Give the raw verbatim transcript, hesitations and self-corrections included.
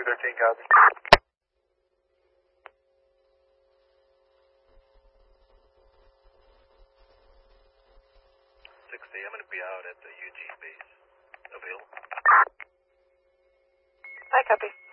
thirteen, copy. sixty, I'm going to be out at the U G base. Available? I copy.